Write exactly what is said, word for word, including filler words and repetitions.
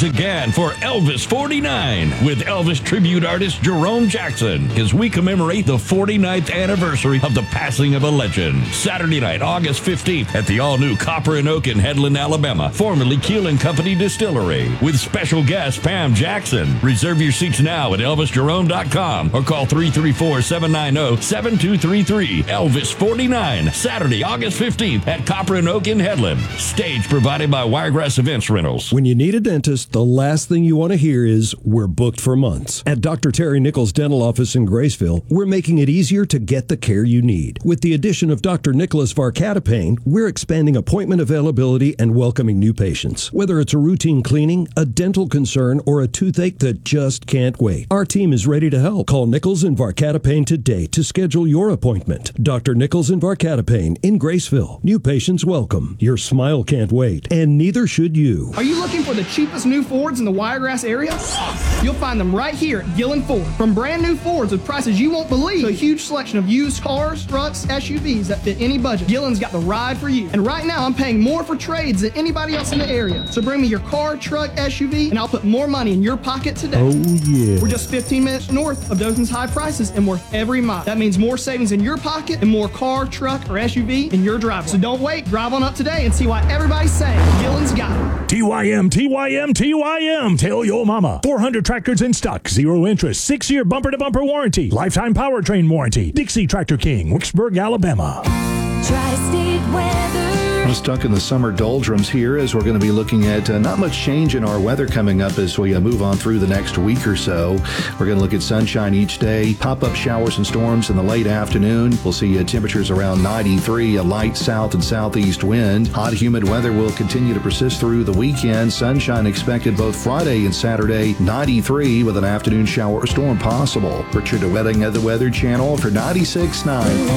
once again for Elvis forty-nine with Elvis tribute artist Jerome Jackson as we commemorate the forty-ninth anniversary of the passing of a legend. Saturday night, August fifteenth at the all-new Copper and Oak in Headland, Alabama, formerly Keel and Company Distillery, with special guest Pam Jackson. Reserve your seats now at elvis jerome dot com or call three three four, seven nine zero, seven two three three. Elvis forty-nine, Saturday, August fifteenth at Copper and Oak in Headland. Stage provided by Wiregrass Events Rentals. When you need a dentist, the last thing you want to hear is, we're booked for months. At Doctor Terry Nichols Dental Office in Graceville, we're making it easier to get the care you need. With the addition of Doctor Nicholas Varcatapane, we're expanding appointment availability and welcoming new patients. Whether it's a routine cleaning, a dental concern, or a toothache that just can't wait, our team is ready to help. Call Nichols and Varcatapane today to schedule your appointment. Doctor Nichols and Varcatapane in Graceville. New patients welcome. Your smile can't wait, and neither should you. Are you looking for the cheapest new Fords in the Wiregrass area? You'll find them right here at Gillen Ford. From brand new Fords with prices you won't believe to a huge selection of used cars, trucks, S U Vs that fit any budget, Gillen's got the ride for you. And right now I'm paying more for trades than anybody else in the area. So bring me your car, truck, S U V, and I'll put more money in your pocket today. Oh, yeah. We're just fifteen minutes north of Dothan's high prices and worth every mile. That means more savings in your pocket and more car, truck, or S U V in your driveway. So don't wait. Drive on up today and see why everybody's saying Gillen's got it. T Y M, T Y M, T Y M. Tell your mama. four hundred tractors in stock, zero interest, six-year bumper-to-bumper warranty, lifetime powertrain warranty. Dixie Tractor King, Wicksburg, Alabama. Tri-State Weather. We're stuck in the summer doldrums here as we're going to be looking at uh, not much change in our weather coming up as we uh, move on through the next week or so. We're going to look at sunshine each day, pop-up showers and storms in the late afternoon. We'll see uh, temperatures around ninety-three, a light south and southeast wind. Hot, humid weather will continue to persist through the weekend. Sunshine expected both Friday and Saturday, ninety-three with an afternoon shower or storm possible. Richard DeWetting of the Weather Channel for ninety-six point nine.